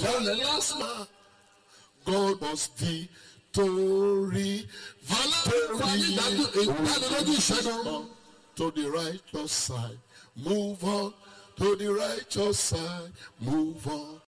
For the last man, God was victory. To the righteous side, move on. To the righteous side, move on.